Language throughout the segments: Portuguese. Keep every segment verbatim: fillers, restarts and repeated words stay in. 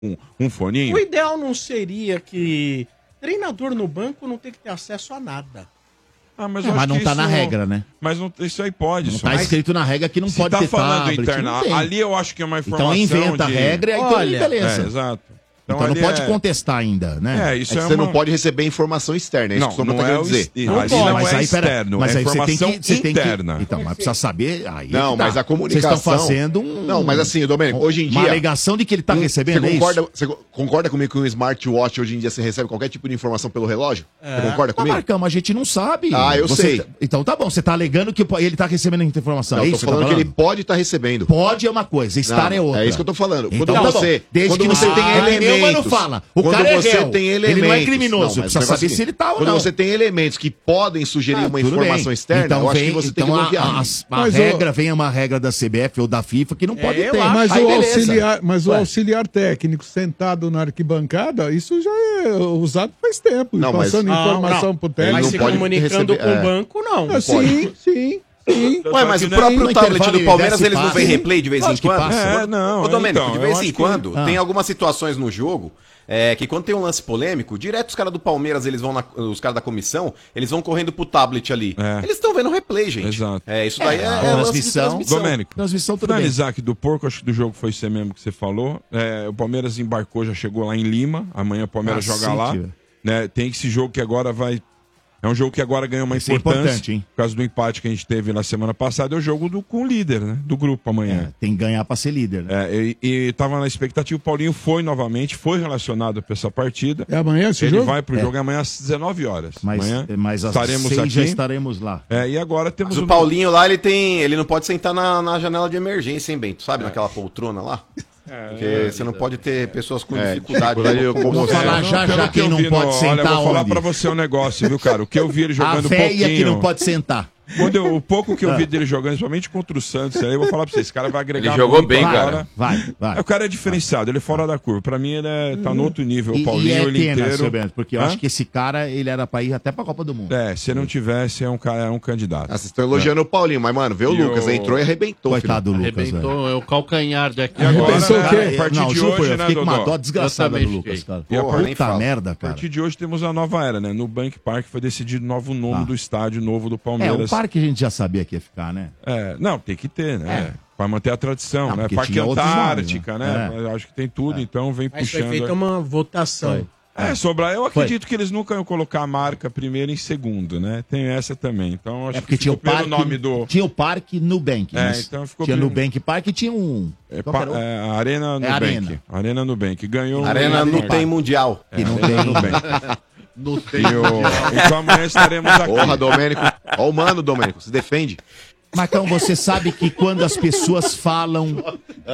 um, um foninho. O ideal não seria que treinador no banco não tem que ter acesso a nada. Ah, mas, É, eu mas acho não que tá isso na regra, né? Mas não, isso aí pode. Não só. tá Mas escrito na regra que não se pode tá ter falando tablet, interna, não tem. ali eu acho que é uma informação Então inventa de... a regra e então Olha, beleza. É, exato. Então, não ali pode é- contestar ainda, né? É, isso É é, que você uma... não pode receber informação externa, é isso Não, que o Sombra não tá é querendo o dizer. ex- Não ali pode. não mas é aí, pera, externo, mas é aí você tem informação que, você tem interna. que, então, mas precisa saber, aí Não, que tá. mas a comunicação... Vocês estão fazendo um... Não, mas assim, Domênico, hoje em dia... Uma alegação de que ele tá recebendo, você é concorda, isso? você concorda comigo que um smartwatch hoje em dia você recebe qualquer tipo de informação pelo relógio? É. Você concorda Mas, comigo? Marcão, mas a gente não sabe. Ah, eu Você sei. tá- Então tá bom, você tá alegando que ele tá recebendo muita informação, Não, é eu tô isso que falando você tá que ele pode estar recebendo. Pode é uma coisa, estar Não, é outra. É isso que eu tô falando. Então, Quando tá você, bom. Desde quando que você não- tem Ah, elementos... Neumann não fala. O quando cara é você réu. tem Ele não é elementos... criminoso, mas precisa o negócio saber é o seguinte, se ele tá ou Quando não. você tem elementos que podem sugerir Ah, uma tudo informação bem. externa, Então eu acho vem- que você então tem que a, bloquear. a, a Mas regra o- vem uma regra da C B F ou da FIFA que não pode eu ter. acho. Mas, Aí o beleza. auxiliar, mas o Ué. auxiliar técnico sentado na arquibancada, isso já é usado faz tempo. Não, mas- passando Não, informação não. pro Ele técnico. Mas não se pode comunicando receber- com o é. banco, não. Ah, sim, sim, sim. Ué, mas o que próprio no tablet intervalo do ele Palmeiras, desce e eles não passa. vêm replay de vez em Lógico que quando? passa. É, não, Ô, Domênico, então, de eu vez acho em que- quando, Ah. tem algumas situações no jogo é, que quando tem um lance polêmico, direto os caras do Palmeiras, eles vão na- os caras da comissão, eles vão correndo pro tablet ali. É. Eles estão vendo o replay, gente. Exato. É, isso daí é, É, é a lance de transmissão. transmissão. Domênico, Transmissão tudo bem. finalizar aqui do porco, acho que do jogo foi isso mesmo que você falou. É, o Palmeiras embarcou, já chegou lá em Lima. Amanhã o Palmeiras Ah, joga sim, lá. tio. Né, tem esse jogo que agora vai. É um jogo que agora ganhou uma Isso é importância. importante, hein? Por causa do empate que a gente teve na semana passada, é o jogo do, com o líder, né? Do grupo É, amanhã. tem que ganhar pra ser líder, né? É, e, e tava na expectativa, o Paulinho foi novamente, foi relacionado para essa partida. É amanhã esse Ele jogo? vai pro É. jogo amanhã às dezenove horas. Mas, amanhã mas às estaremos seis aqui. já estaremos lá. É, e agora temos Mas o Paulinho lá, ele tem. Ele não pode sentar na, na janela de emergência, hein, Bento? Sabe, naquela poltrona lá? Porque você não pode ter pessoas com É, dificuldade. dificuldade de locomoção. Vou falar não, já pelo já que eu quem não vi pode no- sentar Olha, eu vou falar onde? pra você um negócio, viu, cara? O que eu vi ele A jogando véia pouquinho... que não pode sentar. Quando eu- o pouco que eu vi dele jogando, principalmente contra o Santos, aí eu vou falar pra vocês, esse cara vai agregar Ele jogou muito bem, agora. cara. Vai, vai. É, o cara é diferenciado, ele é fora da curva. Pra mim, ele é, tá no outro nível. E, O Paulinho, e é ele pena, inteiro. seu Bento, porque eu Hã? acho que esse cara, ele era pra ir até pra Copa do Mundo. É, se não tivesse, é um, cara, é um candidato. Ah, vocês estão elogiando o Paulinho, mas, mano, vê o E Lucas, o- entrou e arrebentou. Coitado do Lucas, velho. Arrebentou, é o calcanhar daqui. E agora, Pensou o quê? né, a partir Não, de juro, hoje, eu né, fiquei com uma Dodô? dó desgraçada Eu do também Lucas, fiquei. cara. E a Puta partir- fala. merda, A cara. partir de hoje temos a nova era, né? No Bank Park foi decidido novo nome Ah. do estádio novo do É, Palmeiras. o parque a gente já sabia que ia ficar, né? É, não, tem que ter, né? Pra manter a tradição, Não, né? porque Parque tinha outros nomes, Antártica, né? né? Eu acho que tem tudo, então vem Mas foi puxando. feita uma votação. É, Sobrar, eu acredito que eles nunca iam colocar a marca primeiro em segundo, né? Tem essa também. Então acho É porque que tinha o ficou pelo parque, nome do tinha o parque Nubank. É, mas então ficou tinha bem- Nubank Park e tinha um... é, qual pa- que era o- é, a Arena Nubank. Arena. Arena Nubank. Ganhou Arena o não Park. tem mundial. que não Arena tem... Nubank. Não tem... E o- Então amanhã estaremos aqui. Porra, Domênico. Ó o mano, Domênico, se defende. Marcão, você sabe que quando as pessoas falam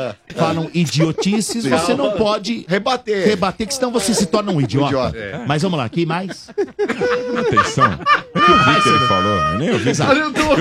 falam idiotices, você não pode Rebater. rebater, que senão você se torna um idiota. Idiota. É. Mas vamos lá, aqui mais? Atenção. Eu não vi o que ele falou. Eu nem ouvi. Exato.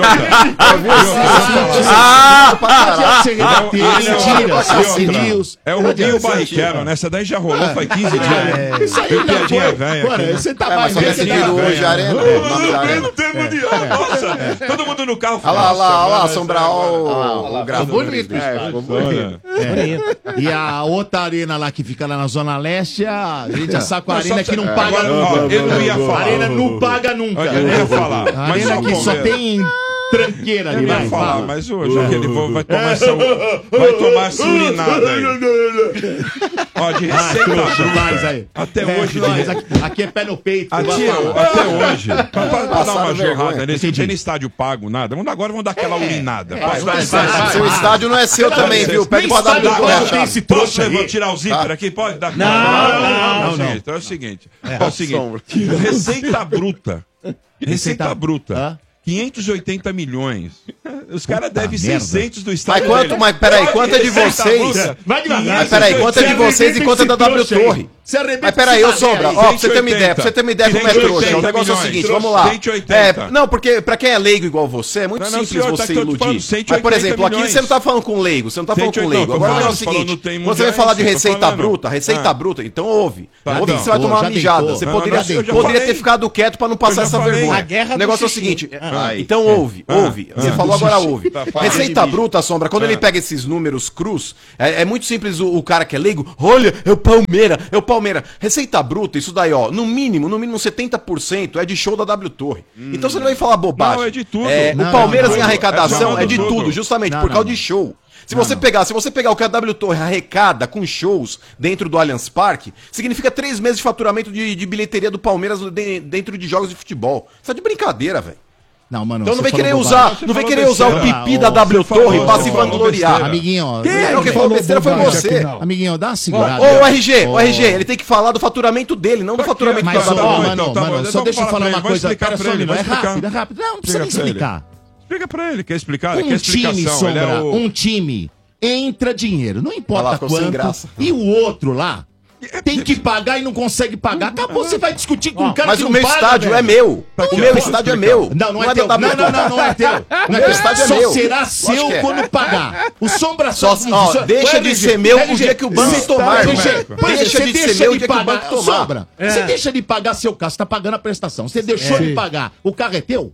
Ah! Pode você rebater, Não, não, mentiras, não, fake não. news. É o Rubinho Barrichello, né? Essa daí já rolou faz quinze dias. É, isso aí Foi já piadinha foi. velha Mano, aqui, né? você tá É, mas mais só velho que decidiram tá hoje a arena. O nome da arena. Não tem mundial. Nossa, todo mundo no carro. Olha lá, olha lá, olha lá, Nossa, assombrar o, o gráfico. bonito. É, ficou bonito. É. E a outra arena lá que fica lá na Zona Leste, a gente já sabe com a Mas só arena pra- que não É. paga Agora, nunca. ó, eu não ia A falar. arena não paga nunca. Eu não ia falar. A Mas arena o que só Palmeiras- tem tranqueira Eu ali, não ia vai. falar, fala. mas hoje aquele vô vai tomar essa, vai tomar essa urinada aí. Ó, de Ah, receita trouxa, mais bruta. aí. Até É, hoje, nós, de- aqui, aqui é pé no peito. Até, vai falar. até hoje. Pra, pra- pra dar Passaram uma vergonha. jorrada nesse, não Entendi. tem nem estádio pago, nada. Vamos agora vamos dar aquela urinada. Vai, vai, Seu- Seu estádio não é seu também, viu? Pede pra dar estádio pro agora Cunha, tem chave. esse Posso trouxa eu vou aí. tirar o zíper aqui? Pode dar? Não, não, não, não. gente, então é o seguinte. É o seguinte. Receita bruta. Receita bruta. Hã? quinhentos e oitenta milhões. Os caras Puta devem merda. seiscentos do Mas estádio. quanto, dele. mas peraí, Só quanto é de receita vocês? bruta, Vai devagar. Mas peraí, quanto é de Você vocês e arrebenta quanto é da esse W trouxa aí. Torre? Você arrebenta Mas peraí, esse ô Sombra, aí. ó, pra você ter uma ideia, pra você ter uma ideia como é cento e trouxa, o oitenta negócio é o milhões. seguinte, vamos lá. cento e oitenta. É, não, porque pra quem é leigo igual você, é muito Não, não, simples senhor, tá você que eu tô te falando, iludir. cento e Mas, por oitenta exemplo, aqui milhões. você não tá falando com leigo, você não tá falando cento e com oitenta, leigo. não, Agora o tô negócio é o falando, seguinte, tem quando você vai mundiais, falar de eu tô receita falando. bruta, receita Ah. bruta, então ouve. Tá, ouve então. que você vai Pô, tomar já uma mijada. deitou. Você Não, poderia, mas eu já poderia falei. ter ficado quieto pra não passar Eu já essa falei. vergonha. A guerra O do negócio é o xixi. seguinte, Ai. Então É. ouve, Ah. ouve. Você Ah. falou agora ouve. Tá, fala. Receita bruta, Sombra, quando Ah. ele pega esses números crus, é, é muito simples o, o cara que é leigo, olha, é o Palmeira, é o Palmeira. Receita bruta, isso daí, ó, no mínimo, no mínimo setenta por cento é de show da W Torre. Então você não vai falar bobagem. Não, é de tudo. É, Não, o Palmeiras não, em não, arrecadação é é, de tudo. tudo, justamente Não, por causa não. de show. Se Não, você não. pegar, se você pegar o que a W Torre arrecada com shows dentro do Allianz Parque, significa três meses de faturamento de, de bilheteria do Palmeiras de- dentro de jogos de futebol. Isso tá de brincadeira, velho. Não, mano. Então não você vem querer falou usar, bobagem. Você não vem falou querer usar o besteira. pipi Ah, da ô, W você falou- Torre pra você se falou vangloriar. besteira. Amiguinho, ó. Quem é ele que falou falou besteira foi bobagem você. aqui, não. Amiguinho, dá uma segurada. Ô, o R G, Ô, o R G, ele tem que falar do faturamento dele, não do faturamento Mas, da ó, W bom, Torre. mano, então, tá bom, mano, então só deixa eu fala falar pra uma ele, vai coisa. explicar Pera pra só um ele, minuto, vai é explicar. rápido, é rápido. Não, não precisa nem Explica pra ele. explicar. Explica pra ele, quer explicar? Quer Um time, explicação? Ele é Sombra, o... um time entra dinheiro, não Olha importa lá, ficou sem quanto, graça. e o outro lá tem que pagar e não consegue pagar. Acabou, você vai discutir com um cara Mas que o não meu paga, estádio velho. é meu. Aqui, O ó, meu posso estádio é explicar? meu. Não, não é da teu. W Não, Torre. não, não, não é teu. Não é teu. estádio é Só meu. será Lógico seu que é. quando pagar. O Sombra Só- ó, deixa de ser meu o dia que o banco tomar, Deixa, Roberto. pois é, Deixa você de deixa ser meu o de dia que o pagar. banco tomar. Sombra, você deixa de pagar seu carro, você tá pagando a prestação. Você deixou de pagar, o carro é teu?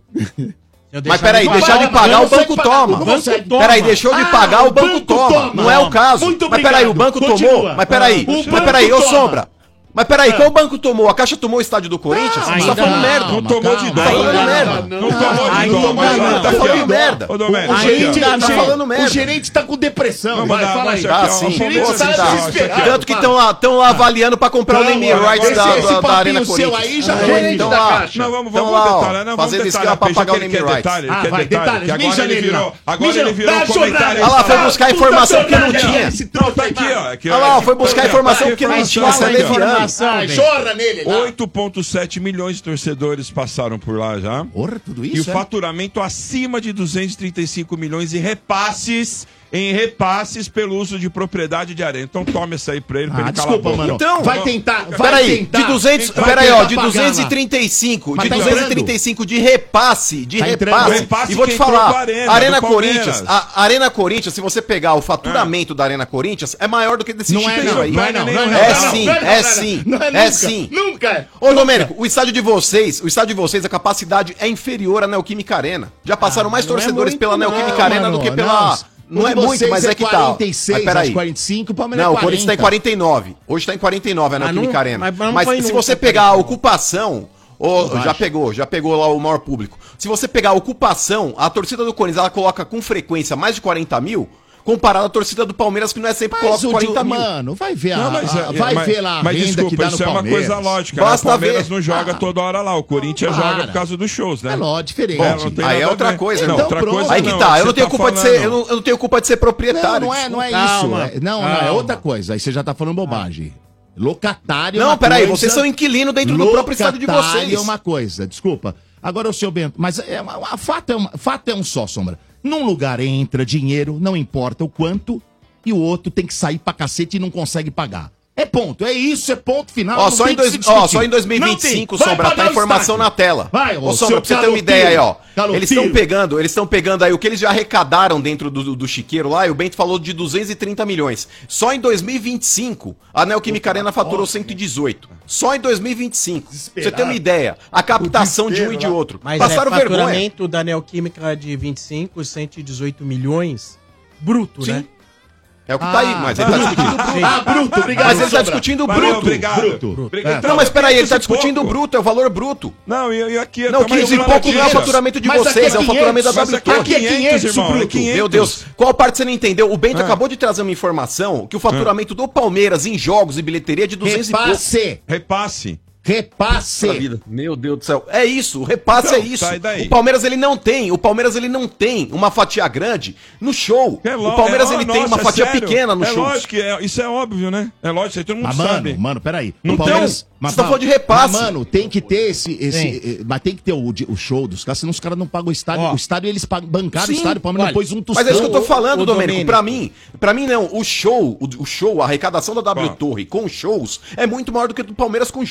Mas peraí, deixar de pagar o banco toma. Peraí, deixou de pagar o banco toma. Não é o caso. Muito Mas peraí, o obrigado. banco Continua. tomou. Mas peraí, O mas banco peraí, ô toma. Sombra. Mas peraí, qual banco tomou? A Caixa tomou o estádio do Corinthians? Você tá ainda falando não. merda. Não tomou de Calma, dó. tá falando Não, merda. Não tomou de Ainda dó. não, mas não. olha, Tá aqui, falando ó. merda. Ô, Domênico, O aqui, gerente, ó. tá falando merda. o gerente tá com depressão. Não, Vai, mas dá- fala aí. mostra Tá aqui, ó, sim. o O gerente Palmeiras tá tá- desesperado. Tanto que estão lá, tão lá avaliando pra comprar o naming rights Esse, da, esse da, da Arena papinho seu Corinthians. aí já Ah, foi. então da lá. Caixa. Não, vamos, Então vamos lá, ó, detalhar, não, vamos fazendo detalhar. esquema pra Deixa pagar que o ele naming quer rights. detalhe, ele Ah, quer vai, detalhe, detalhes, que agora mija ele nele virou, lá. agora Mija- ele virou dá comentário. Olha lá, foi Puta buscar informação que não tinha. Esse troço Tá aí, aqui, ó. Aqui, Olha lá, foi buscar Aqui, ó. informação Aqui, que não informação, tinha, você é aqui, ó. leviano. Ah, chora nele lá. oito vírgula sete milhões de torcedores passaram por lá já. Porra, tudo E o isso, é? faturamento acima de duzentos e trinta e cinco milhões em repasses, em repasses pelo uso de propriedade de arena. Então toma essa aí pra ele, pra Ah, ele calar a desculpa, boca. mano. Então, vai tentar, vai Peraí, tentar. de duzentos, vai peraí, ó, tentar de pagar duzentos e lá. trinta e cinco, Mas de tá duzentos e trinta e cinco de repasse, de Tá entrando. repasse. Repasse E vou te que entrou com a falar, Arena, Arena do Palmeiras. Corinthians, a Arena Corinthians, se você pegar o faturamento da Arena Corinthians, é maior do que desse Não é chiqueiro não, aí. não é não, não, não, É não, não, sim, não, é não, não, sim, não, é nunca, sim. Nunca. Ô, Domênico, o estádio de vocês, o estádio de vocês, a capacidade é inferior à Neoquímica Arena. Já passaram mais não é torcedores muito, pela não, Neoquímica Arena mano, do que pela... não. Não O é de muito, vocês mas é é que tá. quarenta e seis, Mas peraí. acho quarenta e cinco, o Palmeiras Não, é o Corinthians tá em quarenta. quarenta e nove. Hoje tá em quarenta e nove a Neoquímica não- Arena. mas- mas Mas, não foi se nunca você pegar a quarenta e nove. ocupação, ô, já pegou, já pegou lá o maior público. Se você pegar a ocupação, a torcida do Corinthians ela coloca com frequência mais de quarenta mil, comparado à torcida do Palmeiras, que não é sempre Mas coloca o quarenta Di- mil. Mano, vai ver a, Não, mas, a- é, vai mas- ver lá a mas renda desculpa, que dá no isso é uma Palmeiras. coisa lógica. Né? O Basta Palmeiras ver. não joga Ah. toda hora lá. O Corinthians Para. joga por causa dos shows, né? É lógico, diferente. Bom, não tem Aí é nada a outra ver. coisa, não, então outra pronto. coisa Aí que não, tá, é eu não você tenho tá culpa de ser, falando. eu não, eu não tenho culpa de ser proprietário. Não, não é, não é Calma, isso. É- não, não, é calma. outra coisa. Aí você já tá falando bobagem. Locatário é Não, uma peraí, coisa- vocês são inquilino dentro do próprio estádio de Locatário vocês. é uma coisa, desculpa. Agora o seu Bento, mas é, uma- a fato, é uma, fato é um só, Sombra. Num lugar entra dinheiro, não importa o quanto, e o outro tem que sair pra cacete e não consegue pagar. É ponto, é isso, é ponto final. Ó, não só tem em, que dois, se ó, discutir. só em dois mil e vinte e Não cinco, tem. Vai Sombra, tá pagar a o informação estádio. na tela. Vai, ô, ô, Sombra, seu pra você ter uma caloteiro. ideia aí, ó. Caloteiro. Eles estão pegando, eles estão pegando aí o que eles já arrecadaram dentro do, do, do chiqueiro lá, e o Bento falou de duzentos e trinta milhões. Só em dois mil e vinte e cinco, a Neoquímica Arena faturou cento e dezoito. Só em dois mil e vinte e cinco. Pra você ter uma ideia, a captação de um e de outro. Mas Passaram é vergonha. faturamento da Neoquímica de vinte e cinco, cento e dezoito milhões, bruto, Sim. né? É o que tá aí, mas ele tá discutindo bruto. Ah, bruto, obrigado. Mas ele tá Sombra. discutindo Valeu, bruto. obrigado. Bruto. Obrigado. É. Então, Não, mas peraí, ele tá quinhentos e discutindo pouco. bruto, é o valor bruto. Não, e, e aqui... Não, tamo aí quinze e no pouco não é o Laranjeiras. faturamento de Mas aqui vocês, é é o faturamento da quinhentos, W Aqui é Torre. quinhentos, irmão, bruto. é quinhentos. Meu Deus, qual parte você não entendeu? O Bento Ah. acabou de trazer uma informação que o faturamento do Palmeiras em jogos e bilheteria é de duzentos e pouco. Repasse. Repasse. Repasse. Vida. Meu Deus do céu. É isso, o repasse Então, é isso. sai daí. O Palmeiras ele não tem, o Palmeiras ele não tem uma fatia grande no show. É lo- o Palmeiras é, ele nossa, tem uma é fatia sério. pequena no é show. lógico que é, isso é óbvio, né? É lógico, isso aí todo mundo Mas, mano, sabe. mano, peraí. Não O Palmeiras. tem. Mas, Você tá falando de repasse. Mas, mano, tem que ter esse. esse Tem. eh, mas tem que ter o, de- o show dos caras, senão os caras não pagam o estádio. Ó. O estádio eles pagam, bancaram Sim, o estádio, o Palmeiras olha, não pôs um tostão. Mas é isso que eu tô falando, ô, Domênico. Domênico. Pra mim, pra mim não. O show, o, o show, a arrecadação da W Ó. Torre com shows é muito maior do que do Palmeiras com jogos.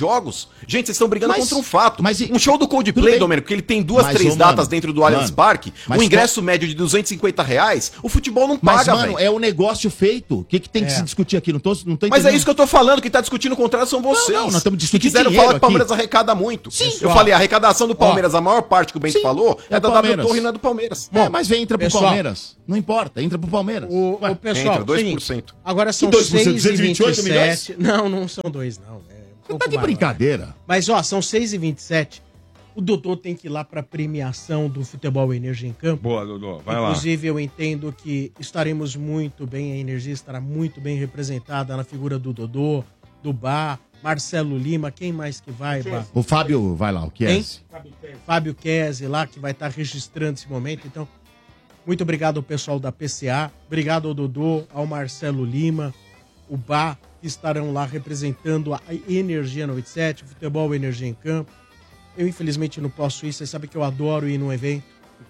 fatos. Gente, vocês estão brigando Mas- contra um fato. mas e- um show do Tudo Coldplay, bem. Domênico, porque ele tem duas, Mas, três ô, datas mano, dentro do Allianz mano, Parque, mas o ingresso médio de duzentos e cinquenta reais, o futebol não Mas, paga, mano, velho. é o negócio feito. O que, que tem que É. se discutir aqui? Não tô, não tô Mas é isso que eu tô falando, que tá discutindo o contrário são vocês. não, nós estamos discutindo Que quiseram dinheiro falar que o aqui. Palmeiras arrecada muito. Sim. Eu Pessoal. falei, a arrecadação do Palmeiras, a maior parte que o Bento Sim, falou, é é da W Palmeiras. Torre e não é do Palmeiras. É, mas vem, entra pro pessoal. Palmeiras. Não importa, entra pro Palmeiras. O, o pessoal, entra, dois por seguinte, cento. agora são Que dois por cento? seis e duzentos e vinte e oito vinte e sete. Não, não são dois, não. É um Você pouco tá de mais, brincadeira. Mas, ó, são seis e vinte e sete. O Dodô tem que ir lá pra premiação do Futebol Energia em Campo. Boa, Dodô. Vai lá. Inclusive, eu entendo que estaremos muito bem, a Energia estará muito bem representada na figura do Dodô, do Bá, Marcelo Lima, quem mais que vai, Bá? O Fábio, vai lá, o que é Hein? esse? Fábio Kese lá, que vai estar registrando esse momento. Então, muito obrigado ao pessoal da P C A, obrigado ao Dodô, ao Marcelo Lima, o Bá, que estarão lá representando a Energia noventa e sete, o Futebol Energia em Campo. Eu, infelizmente, não posso ir, vocês sabem que eu adoro ir num evento.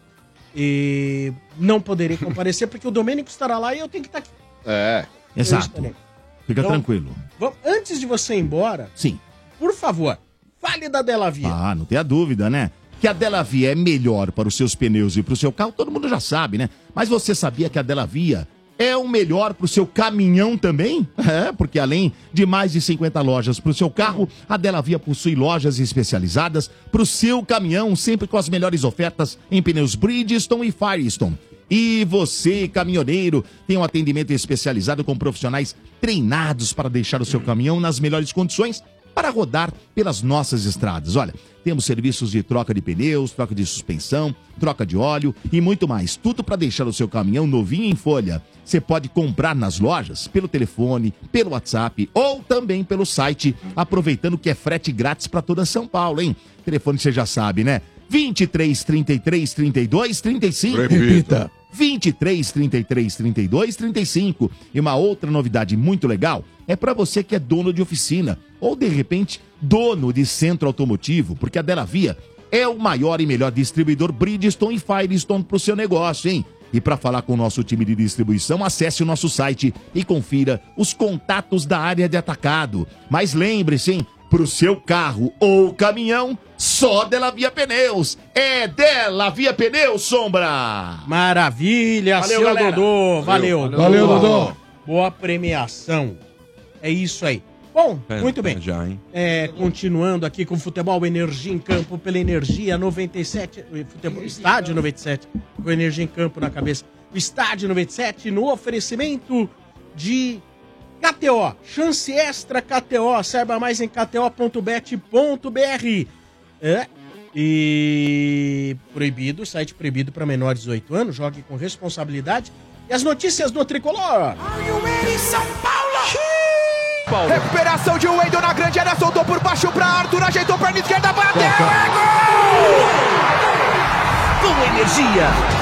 E não poderei comparecer, porque o Domênico estará lá e eu tenho que estar aqui. É. Eu Exato. estarei. Fica Então- tranquilo. Vamos, antes de você ir embora, Sim. por favor, fale da Delavia. Ah, não tenha dúvida, né? Que a Delavia é melhor para os seus pneus e para o seu carro, todo mundo já sabe, né? Mas você sabia que a Delavia é o melhor para o seu caminhão também? É, porque além de mais de cinquenta lojas para o seu carro, a Delavia possui lojas especializadas para o seu caminhão, sempre com as melhores ofertas em pneus Bridgestone e Firestone. E você, caminhoneiro, tem um atendimento especializado com profissionais treinados para deixar o seu caminhão nas melhores condições para rodar pelas nossas estradas. Olha, temos serviços de troca de pneus, troca de suspensão, troca de óleo e muito mais. Tudo para deixar o seu caminhão novinho em folha. Você pode comprar nas lojas, pelo telefone, pelo WhatsApp ou também pelo site, aproveitando que é frete grátis para toda São Paulo, hein? Telefone você já sabe, né? vinte e três, trinta e três, trinta e dois, trinta e cinco. Repita. vinte e três, trinta e três, trinta e dois, trinta e cinco. E uma outra novidade muito legal é para você que é dono de oficina ou, de repente, dono de centro automotivo, porque a Delavia é o maior e melhor distribuidor Bridgestone e Firestone para o seu negócio, hein? E para falar com o nosso time de distribuição, acesse o nosso site e confira os contatos da área de atacado. Mas lembre-se, hein? Para o seu carro ou caminhão, só Delavia Pneus. É Delavia Pneus, Sombra! Maravilha, Valeu, seu galera. Dodô. Valeu. Valeu, Dodô. Boa premiação. É isso aí. Bom, muito bem. Já, hein? É, continuando aqui com o Futebol Energia em Campo pela Energia noventa e sete, futebol, Estádio noventa e sete, com Energia em Campo na cabeça. O Estádio noventa e sete no oferecimento de K T O, chance extra K T O, saiba mais em k t o ponto bet ponto b r. É, e proibido, site proibido para menores de dezoito anos, jogue com responsabilidade. E as notícias do Tricolor. Recuperação de Wendel na grande área, soltou por baixo pra Arthur, ajeitou perna esquerda, bateu, é gol! Com Energia,